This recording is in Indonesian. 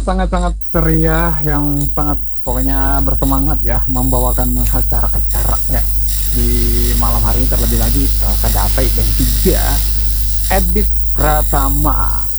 sangat-sangat ceria, yang sangat pokoknya bersemangat ya membawakan acara-acara ya di malam hari ini, terlebih lagi Kadapai dan juga Edit Pratama.